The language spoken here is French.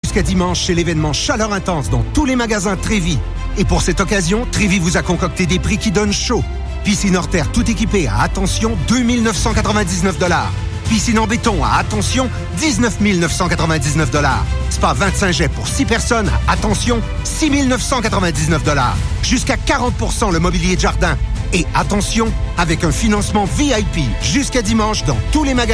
jusqu'à dimanche, c'est l'événement Chaleur Intense dans tous les magasins Trévis. Et pour cette occasion, Trévis vous a concocté des prix qui donnent chaud. Piscine hors terre tout équipée à, attention, 2 999 $. Piscine en béton à, attention, 19 999 $. Spa 25 jets pour 6 personnes à, attention, 6 999 $. Jusqu'à 40% le mobilier de jardin. Et attention, avec un financement VIP jusqu'à dimanche dans tous les magasins.